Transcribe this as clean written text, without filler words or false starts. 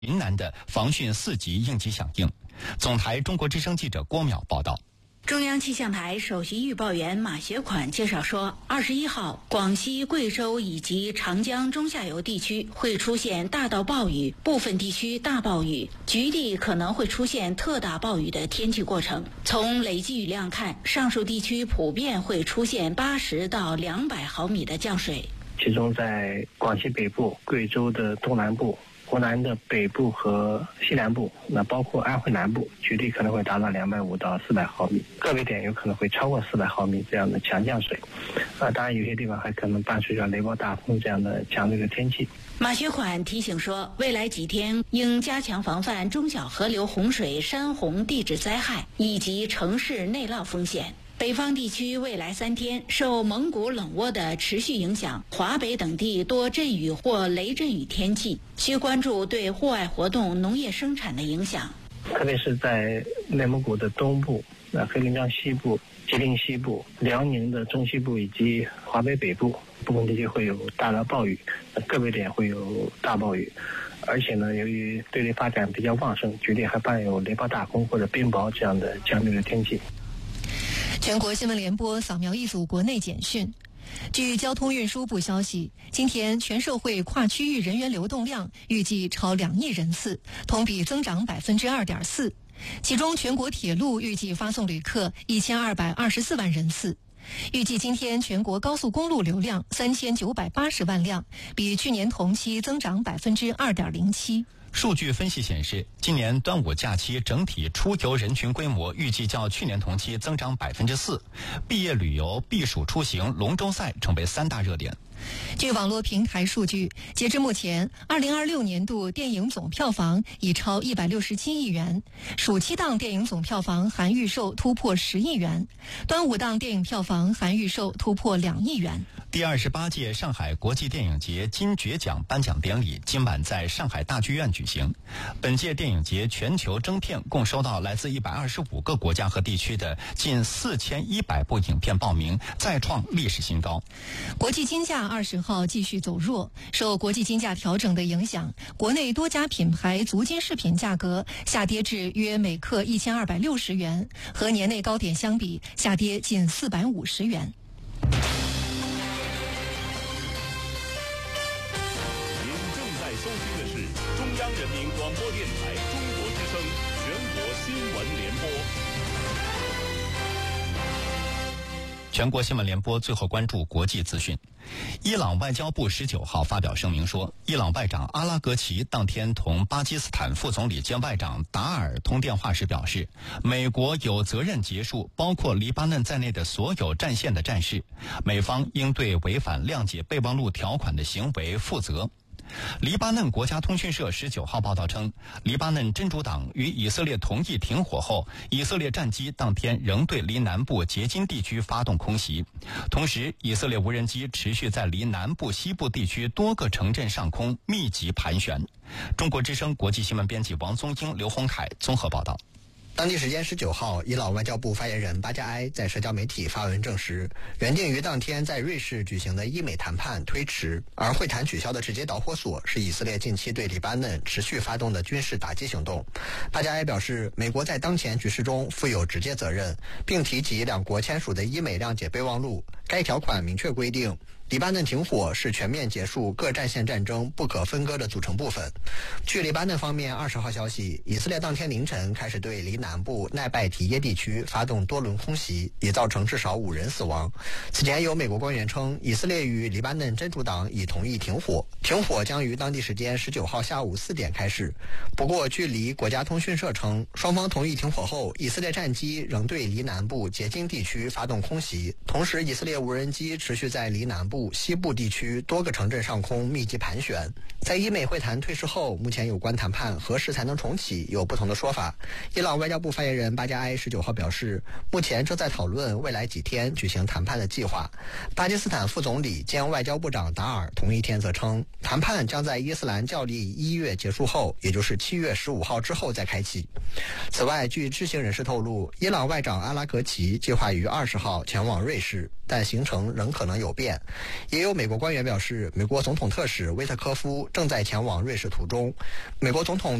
云南的防汛4级应急响应。总台中国之声记者郭淼报道。 中央气象台首席预报员马学款介绍说，21号，广西、贵州以及长江中下游地区会出现大到暴雨，部分地区大暴雨，局地可能会出现特大暴雨的天气过程。从累计雨量看，上述地区普遍会出现80到200毫米的降水。 其中在广西北部、贵州的东南部、湖南的北部和西南部，那包括安徽南部，局地可能会达到250到400毫米，个别点有可能会超过400毫米这样的强降水。当然有些地方还可能伴随着雷暴大风这样的强烈的天气。 马学款提醒说，未来几天应加强防范中小河流洪水、山洪地质灾害以及城市内涝风险。北方地区未来3天受蒙古冷涡的持续影响，华北等地多阵雨或雷阵雨天气，需关注对户外活动、农业生产的影响。 特别是在内蒙古的东部、黑龙江西部、吉林西部、辽宁的中西部以及华北北部部分地区会有大到暴雨，个别点会有大暴雨。而且呢，由于对流发展比较旺盛，局地还伴有雷暴大风或者冰雹这样的强烈的天气。 全国新闻联播扫描一组国内简讯。据交通运输部消息，今天全社会跨区域人员流动量预计超2亿人次，同比增长 2.4%。其中全国铁路预计发送旅客1224万人次。预计今天全国高速公路流量3980万辆，比去年同期增长 2.07%。 数据分析显示，今年端午假期整体出游人群规模预计较去年同期增长 4%， 毕业旅游、避暑出行、龙舟赛成为3大热点。 据网络平台数据，截至目前，2026年度电影总票房已超167亿元，暑期档电影总票房含预售突破10亿元，端午档电影票房含预售突破2亿元。 第28届上海国际电影节金爵奖颁奖典礼今晚在上海大剧院举行。本届电影节全球征片共收到来自125个国家和地区的近4100部影片报名，再创历史新高。 国际金价20号继续走弱，受国际金价调整的影响，国内多家品牌足金饰品价格下跌至约每克1260元，和年内高点相比下跌近450元。 您正在收听的是中央人民广播电台中国之声全国新闻联播。 全国新闻联播最后关注国际资讯。伊朗外交部19号发表声明说，伊朗外长阿拉格齐当天同巴基斯坦副总理兼外长达尔通电话时表示，美国有责任结束包括黎巴嫩在内的所有战线的战事，美方应对违反谅解备忘录条款的行为负责。黎巴嫩国家通讯社19号报道称，黎巴嫩真主党与以色列同意停火后，以色列战机当天仍对黎南部结金地区发动空袭，同时以色列无人机持续在黎南部西部地区多个城镇上空密集盘旋。中国之声国际新闻编辑王宗英、刘洪凯综合报道。 当地时间19号，伊朗外交部发言人巴加埃在社交媒体发文证实，原定于当天在瑞士举行的伊美谈判推迟，而会谈取消的直接导火索是以色列近期对黎巴嫩持续发动的军事打击行动。巴加埃表示，美国在当前局势中负有直接责任，并提及两国签署的伊美谅解备忘录，该条款明确规定，黎巴嫩停火是全面结束各战线战争不可分割的组成部分。据黎巴嫩方面20号消息，以色列当天凌晨开始对黎南部奈拜提耶地区发动多轮空袭，已造成至少5人死亡。此前有美国官员称，以色列与黎巴嫩真主党已同意停火，停火将于当地时间19号下午4点开始。不过，距离国家通讯社称，双方同意停火后，以色列战机仍对黎南部结金地区发动空袭，同时以色列无人机持续在黎南部西部地区多个城镇上空密集盘旋。在伊美会谈退市后，目前有关谈判何时才能重启有不同的说法。伊朗外交部发言人巴加埃19号表示，目前正在讨论未来几天举行谈判的计划。巴基斯坦副总理兼外交部长达尔同一天则称，谈判将在伊斯兰教历1月结束后，也就是7月15号之后再开启。此外，据知情人士透露，伊朗外长阿拉格齐计划于20号前往瑞士，但行程仍可能有变， 也有美国官员表示，美国总统特使威特科夫正在前往瑞士途中。美国总统